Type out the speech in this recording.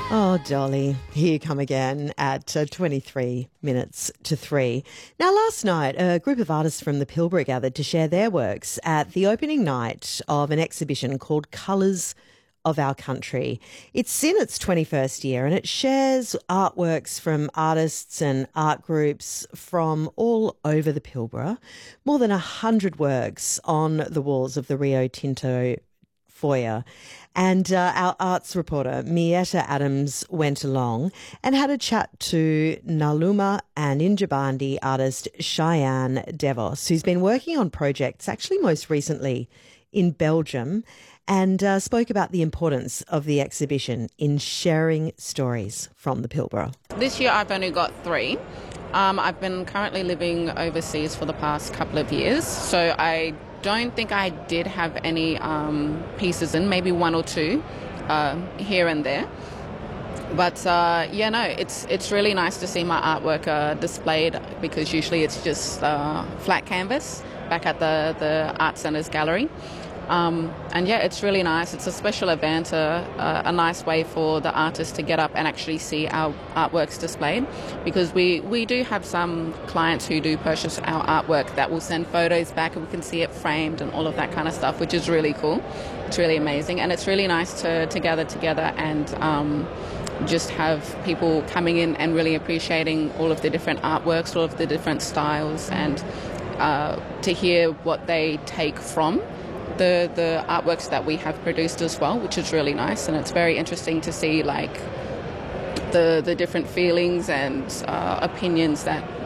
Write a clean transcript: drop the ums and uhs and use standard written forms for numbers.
Oh, Dolly, here you come again at 23 minutes to 3. Now, last night, a group of artists from the Pilbara gathered to share their works at the opening night of an exhibition called Colours of Our Country. It's in its 21st year and it shares artworks from artists and art groups from all over the Pilbara. More than 100 works on the walls of the Rio Tinto foyer. And our arts reporter, Mietta Adams, went along and had a chat to Naluma and Injabandi artist Cheyenne Devos, who's been working on projects actually most recently in Belgium, and spoke about the importance of the exhibition in sharing stories from the Pilbara. This year I've only got 3. I've been currently living overseas for the past couple of years, so I don't think I did have any pieces in, maybe 1 or 2 here and there. But it's really nice to see my artwork displayed, because usually it's just flat canvas back at the Art Centre's gallery. It's really nice. It's a special event, a nice way for the artists to get up and actually see our artworks displayed, because we do have some clients who do purchase our artwork that will send photos back and we can see it framed and all of that kind of stuff, which is really cool. It's really amazing, and it's really nice to gather together and just have people coming in and really appreciating all of the different artworks, all of the different styles, and to hear what they take from the artworks that we have produced as well, which is really nice. And it's very interesting to see like the different feelings and opinions that